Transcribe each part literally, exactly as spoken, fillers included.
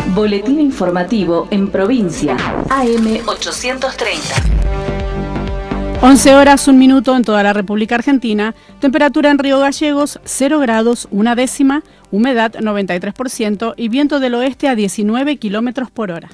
Boletín informativo en provincia. A M ochocientos treinta. once horas, un minuto en toda la República Argentina. Temperatura en Río Gallegos, cero grados, una décima. Humedad noventa y tres por ciento y viento del oeste a diecinueve kilómetros por hora.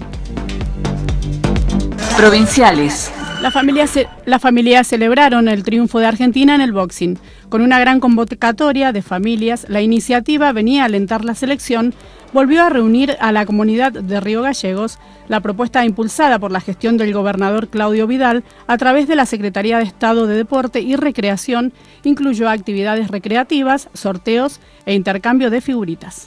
Provinciales. La familia, la familia celebraron el triunfo de Argentina en el boxing. Con una gran convocatoria de familias, la iniciativa venía a alentar la selección, volvió a reunir a la comunidad de Río Gallegos. La propuesta impulsada por la gestión del gobernador Claudio Vidal a través de la Secretaría de Estado de Deporte y Recreación incluyó actividades recreativas, sorteos e intercambio de figuritas.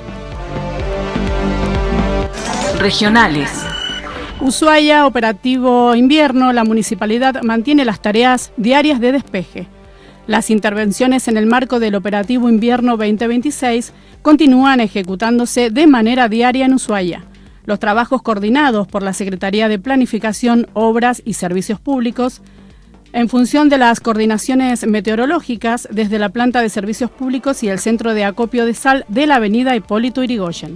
Regionales. Ushuaia, operativo invierno, la municipalidad mantiene las tareas diarias de despeje. Las intervenciones en el marco del operativo invierno veinte veintiséis continúan ejecutándose de manera diaria en Ushuaia. Los trabajos coordinados por la Secretaría de Planificación, Obras y Servicios Públicos, en función de las coordinaciones meteorológicas desde la planta de servicios públicos y el centro de acopio de sal de la avenida Hipólito Yrigoyen.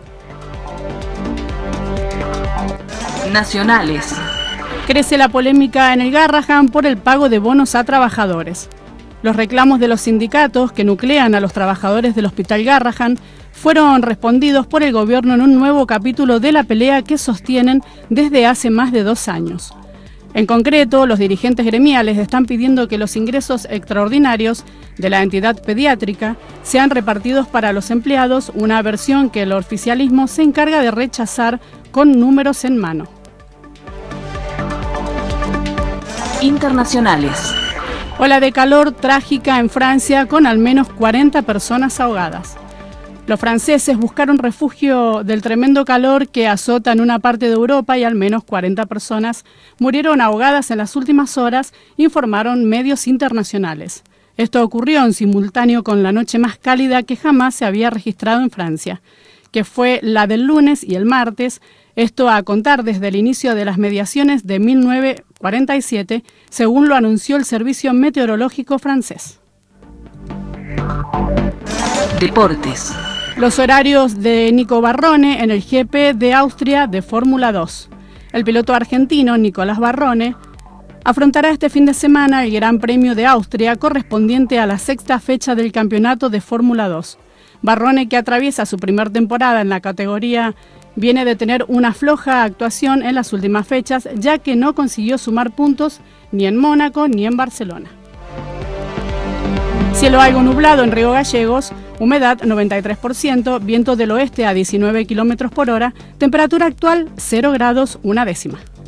Nacionales. Crece la polémica en el Garrahan por el pago de bonos a trabajadores. Los reclamos de los sindicatos que nuclean a los trabajadores del Hospital Garrahan fueron respondidos por el gobierno en un nuevo capítulo de la pelea que sostienen desde hace más de dos años. En concreto, los dirigentes gremiales están pidiendo que los ingresos extraordinarios de la entidad pediátrica sean repartidos para los empleados, una versión que el oficialismo se encarga de rechazar con números en mano. Internacionales. Ola de calor trágica en Francia con al menos cuarenta personas ahogadas. Los franceses buscaron refugio del tremendo calor que azota en una parte de Europa y al menos cuarenta personas murieron ahogadas en las últimas horas, informaron medios internacionales. Esto ocurrió en simultáneo con la noche más cálida que jamás se había registrado en Francia, que fue la del lunes y el martes, esto a contar desde el inicio de las mediaciones de mil novecientos cuarenta y siete, según lo anunció el Servicio Meteorológico francés. Deportes. Los horarios de Nico Barrone en el G P de Austria de Fórmula dos. El piloto argentino Nicolás Barrone afrontará este fin de semana el Gran Premio de Austria correspondiente a la sexta fecha del campeonato de Fórmula dos. Barrone, que atraviesa su primer temporada en la categoría, viene de tener una floja actuación en las últimas fechas, ya que no consiguió sumar puntos ni en Mónaco ni en Barcelona. Cielo algo nublado en Río Gallegos, humedad noventa y tres por ciento, viento del oeste a diecinueve kilómetros por hora, temperatura actual cero grados, una décima.